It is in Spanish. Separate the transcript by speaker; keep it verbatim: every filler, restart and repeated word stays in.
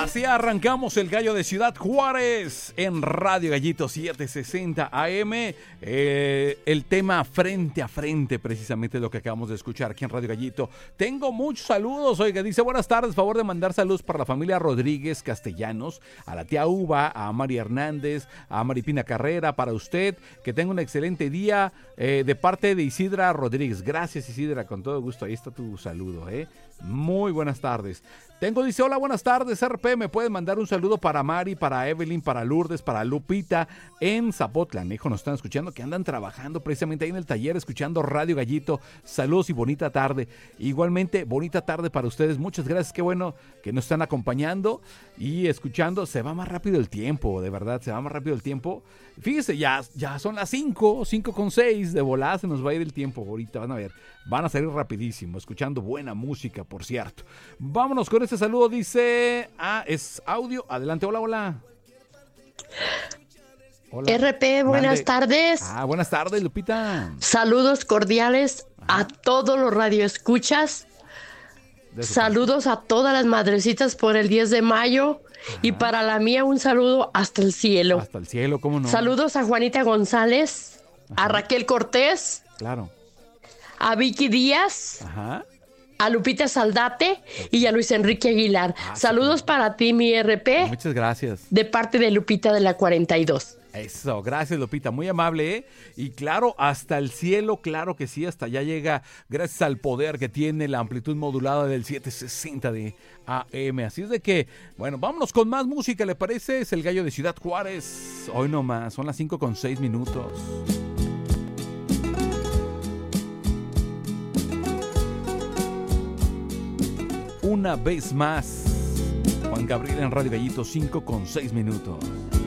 Speaker 1: Así arrancamos el Gallo de Ciudad Juárez en Radio Gallito setecientos sesenta A M. Eh, el tema frente a frente, precisamente lo que acabamos de escuchar aquí en Radio Gallito. Tengo muchos saludos. Oiga, dice buenas tardes, favor de mandar saludos para la familia Rodríguez Castellanos, a la tía Uva, a María Hernández, a Maripina Carrera, para usted. Que tenga un excelente día eh, de parte de Isidra Rodríguez. Gracias, Isidra, con todo gusto. Ahí está tu saludo, ¿eh? Muy buenas tardes. Tengo, dice, hola, buenas tardes, R P, me pueden mandar un saludo para Mari, para Evelyn, para Lourdes, para Lupita, en Zapotlán, hijo, nos están escuchando, que andan trabajando precisamente ahí en el taller, escuchando Radio Gallito. Saludos y bonita tarde. Igualmente, bonita tarde para ustedes, muchas gracias, qué bueno que nos están acompañando y escuchando. Se va más rápido el tiempo, de verdad, se va más rápido el tiempo. Fíjese, ya, ya son las cinco, cinco con seis, de volada se nos va a ir el tiempo ahorita, van a ver, van a salir rapidísimo, escuchando buena música, por cierto. Vámonos con este saludo, dice, ah, es audio, adelante, hola, hola.
Speaker 2: Hola. R P, buenas Mande. tardes.
Speaker 1: Ah, buenas tardes, Lupita.
Speaker 2: Saludos cordiales Ajá. a todos los radioescuchas. Saludos a todas las madrecitas por el diez de mayo. Ajá. Y para la mía un saludo hasta el cielo.
Speaker 1: Hasta el cielo, ¿cómo no?
Speaker 2: Saludos a Juanita González, Ajá. a Raquel Cortés.
Speaker 1: Claro.
Speaker 2: A Vicky Díaz.
Speaker 1: Ajá.
Speaker 2: A Lupita Saldate y a Luis Enrique Aguilar. Ah, Saludos sí. para ti, mi R P.
Speaker 1: Muchas gracias.
Speaker 2: De parte de Lupita de la cuarenta y dos.
Speaker 1: Eso, gracias, Lupita, muy amable, ¿eh? Y claro, hasta el cielo, claro que sí, hasta allá llega, gracias al poder que tiene la amplitud modulada del setecientos sesenta de A M. Así es de que, bueno, vámonos con más música, ¿le parece? Es el Gallo de Ciudad Juárez. Hoy nomás, son las cinco con seis minutos. Una vez más, Juan Gabriel en Radio Gallito, cinco con seis minutos.